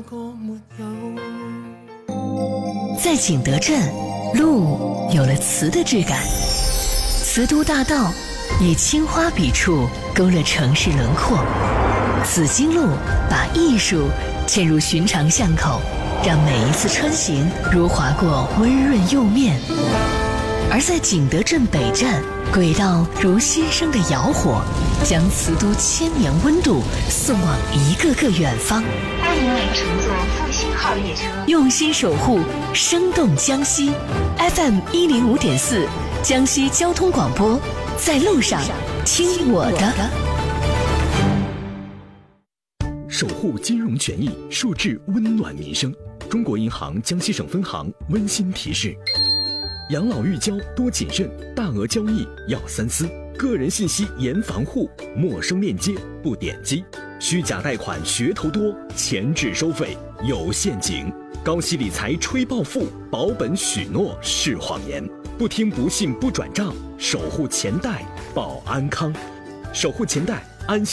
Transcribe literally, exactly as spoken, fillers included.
在景德镇，路有了瓷的质感，瓷都大道以青花笔触勾勒城市轮廓，紫荆路把艺术嵌入寻常巷口，让每一次穿行如划过温润釉面。而在景德镇北站，轨道如新生的窑火，将瓷都千年温度送往一个个远方。 欢迎您乘坐复兴号列车， 用心守护生动江西。 F M 一零五点四，江西交通广播，在路上听我的。 守护金融权益，树质温暖民生。中国银行江西省分行温馨提示：养老预交多谨慎，大额交易要三思，个人信息严防护，陌生链接不点击，虚假贷款噱头多，前置收费有陷阱，高息理财吹暴富，保本许诺是谎言，不听不信不转账，守护钱袋保安康。守护钱袋，